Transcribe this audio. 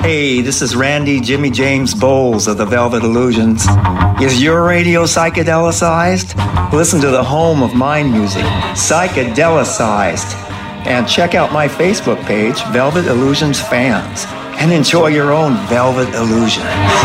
Hey, this is Randy Jimmy James Bowles of the Velvet Illusions. Is your radio psychedelicized? Listen to the home of mind music, Psychedelicized. And check out my Facebook page, Velvet Illusions Fans, and enjoy your own Velvet Illusion.